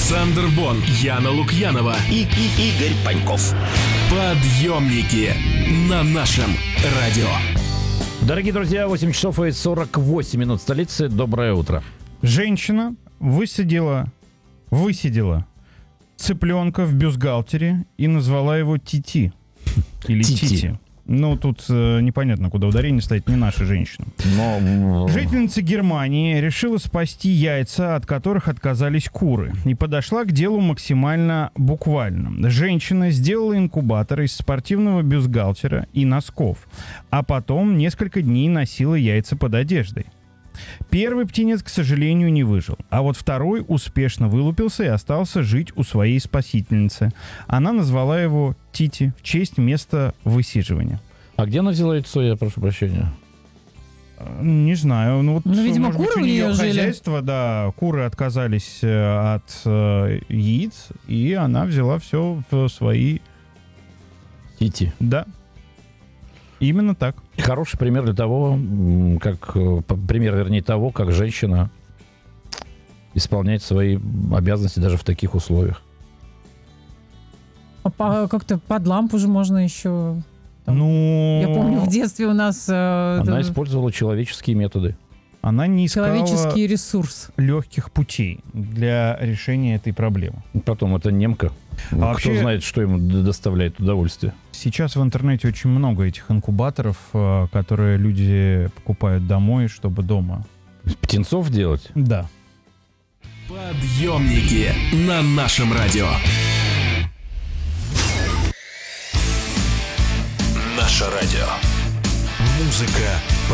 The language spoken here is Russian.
Александр Бон, Яна Лукьянова и Игорь Паньков. Подъемники на нашем радио. Дорогие друзья, 8 часов и 48 минут столицы. Доброе утро. Женщина высидела цыпленка в бюстгальтере и назвала его Тити. Или Тити. Ну, тут непонятно, куда ударение стоит, не наша женщина. Но... Жительница Германии решила спасти яйца, от которых отказались куры, и подошла к делу максимально буквально. Женщина сделала инкубатор из спортивного бюстгальтера и носков, а потом несколько дней носила яйца под одеждой. Первый птенец, к сожалению, не выжил, а вот второй успешно вылупился и остался жить у своей спасительницы. Она назвала его Тити в честь места высиживания. А где она взяла яйцо, я прошу прощения? Не знаю. Ну, вот, видимо, может быть, куры у у нее нее жили. хозяйство, да, куры отказались от яиц, и она взяла все в свои... Тити. Да. Именно так. Хороший пример для того, как женщина исполняет свои обязанности даже в таких условиях. Как-то под лампу же можно еще... Ну... Я помню, в детстве у нас... Она использовала человеческие методы. Она не искала человеческий ресурс. легких путей для решения этой проблемы. Потом это немка. Кто вообще... знает, что ему доставляет удовольствие. Сейчас в интернете очень много этих инкубаторов, которые люди покупают домой, чтобы дома. Птенцов делать? Да. Подъемники на нашем радио. Наше радио. Музыка